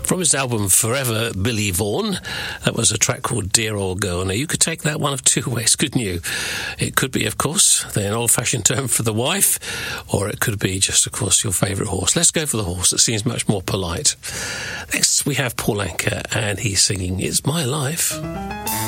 From his album Forever, Billy Vaughan, that was a track called Dear Old Girl. Now, you could take that one of two ways, couldn't you? It could be, of course, an old-fashioned term for the wife, or it could be just, of course, your favourite horse. Let's go for the horse. It seems much more polite. Next, we have Paul Anka, and he's singing It's My Life.